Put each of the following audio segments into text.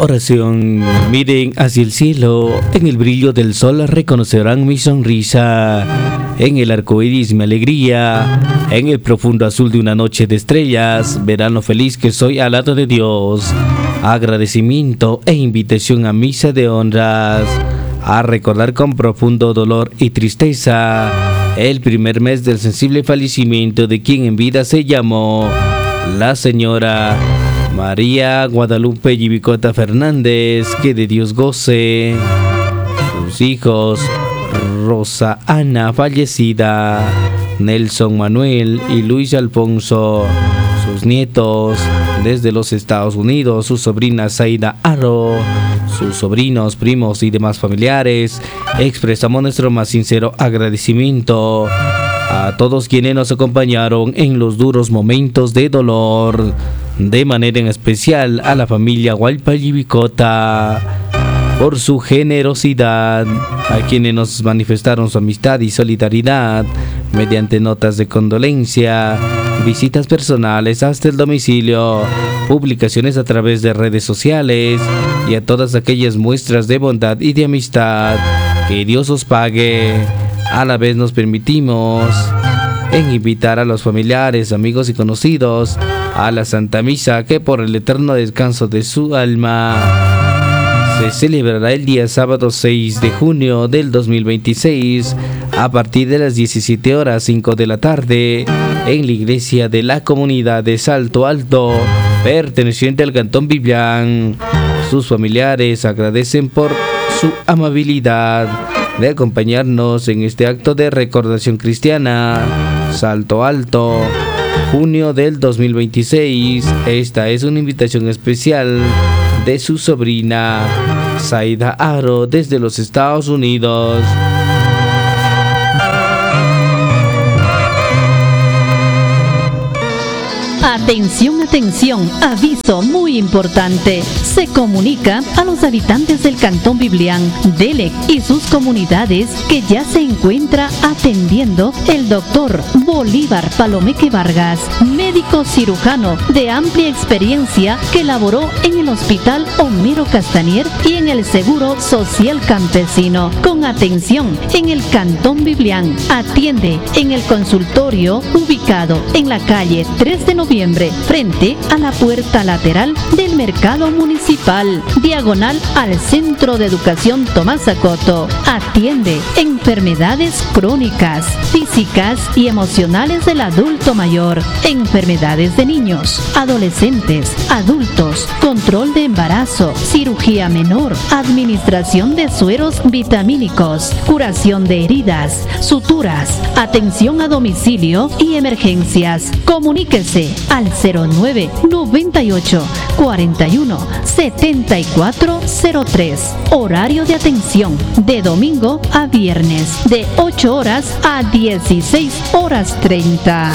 Oración. Miren hacia el cielo, en el brillo del sol reconocerán mi sonrisa, en el arco iris mi alegría, en el profundo azul de una noche de estrellas, verán lo feliz que soy al lado de Dios. Agradecimiento e invitación a misa de honras, a recordar con profundo dolor y tristeza el primer mes del sensible fallecimiento de quien en vida se llamó la señora María Guadalupe Yibicota Fernández, que de Dios goce. Sus hijos, Rosa Ana, fallecida, Nelson Manuel y Luis Alfonso. Sus nietos, desde los Estados Unidos, su sobrina Zaida Aro, sus sobrinos, primos y demás familiares. Expresamos nuestro más sincero agradecimiento a todos quienes nos acompañaron en los duros momentos de dolor. De manera en especial a la familia Hualpa Yibicota por su generosidad, a quienes nos manifestaron su amistad y solidaridad mediante notas de condolencia, visitas personales hasta el domicilio, publicaciones a través de redes sociales y a todas aquellas muestras de bondad y de amistad. Que Dios os pague. A la vez nos permitimos en invitar a los familiares, amigos y conocidos a la Santa Misa, que por el eterno descanso de su alma se celebrará el día sábado 6 de junio del 2026 a partir de las 17 horas 5 de la tarde en la iglesia de la comunidad de Salto Alto, perteneciente al Cantón Biblián. Sus familiares agradecen por su amabilidad de acompañarnos en este acto de recordación cristiana. Salto Alto, junio del 2026. Esta es una invitación especial de su sobrina Zaida Aro desde los Estados Unidos. Atención, atención, aviso muy importante. Se comunica a los habitantes del Cantón Biblián, Delec y sus comunidades que ya se encuentra atendiendo el doctor Bolívar Palomeque Vargas, médico cirujano de amplia experiencia que laboró en el Hospital Homero Castañer y en el Seguro Social Campesino. Con atención en el Cantón Biblián, atiende en el consultorio ubicado en la calle 3 de noviembre, frente a la puerta lateral del mercado municipal, diagonal al Centro de Educación Tomás Acoto. Atiende enfermedades crónicas, físicas y emocionales del adulto mayor, enfermedades de niños, adolescentes, adultos, control de embarazo, cirugía menor, administración de sueros vitamínicos, curación de heridas, suturas, atención a domicilio y emergencias. Comuníquese al 09 98 41 7403. Horario de atención de domingo a viernes de 8 horas a 16 horas 30.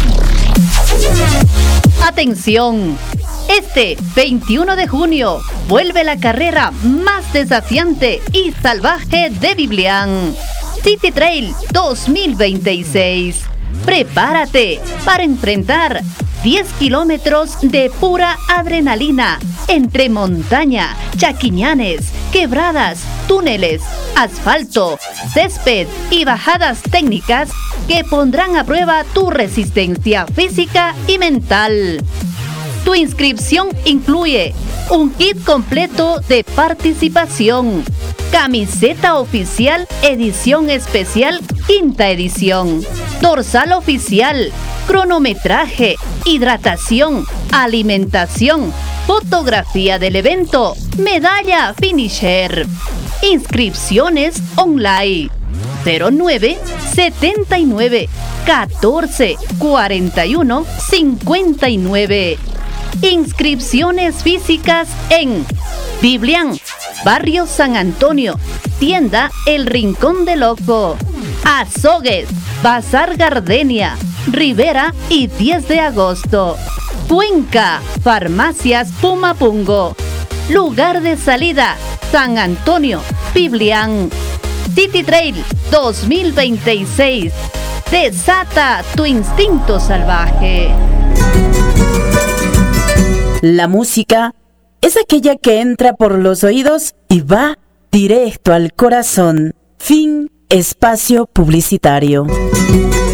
Atención. Este 21 de junio vuelve la carrera más desafiante y salvaje de Biblián, City Trail 2026. Prepárate para enfrentar 10 kilómetros de pura adrenalina entre montaña, chaquiñanes, quebradas, túneles, asfalto, césped y bajadas técnicas que pondrán a prueba tu resistencia física y mental. Tu inscripción incluye un kit completo de participación, camiseta oficial edición especial quinta edición, dorsal oficial, cronometraje, hidratación, alimentación, fotografía del evento, medalla finisher. Inscripciones online 09 79 14 41 59. Inscripciones físicas en Biblián, Barrio San Antonio, tienda El Rincón del Ojo, Azogues, Bazar Gardenia, Rivera y 10 de agosto. Cuenca, Farmacias Pumapungo. Lugar de salida, San Antonio, Biblián. City Trail 2026. Desata tu instinto salvaje. La música es aquella que entra por los oídos y va directo al corazón. Fin espacio publicitario.